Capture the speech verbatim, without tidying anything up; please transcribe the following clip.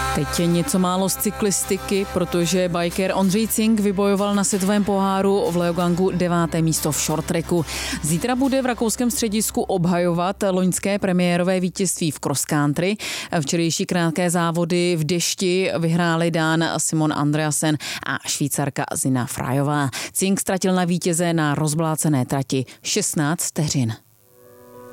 Teď něco málo z cyklistiky, protože biker Ondřej Cink vybojoval na světovém poháru v Leogangu deváté místo v shorttracku. Zítra bude v rakouském středisku obhajovat loňské premiérové vítězství v cross country. Včerejší krátké závody v dešti vyhráli Dán Simon Andreasen a Švýcarka Zina Frajová. Cink ztratil na vítěze na rozblácené trati šestnáct vteřin.